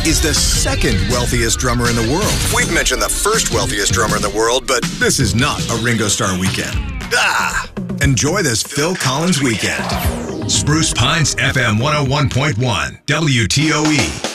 is the second wealthiest drummer in the world. We've mentioned the first wealthiest drummer in the world, but this is not a Ringo Starr weekend. Enjoy this Phil Collins weekend. Spruce Pines FM 101.1 WTOE.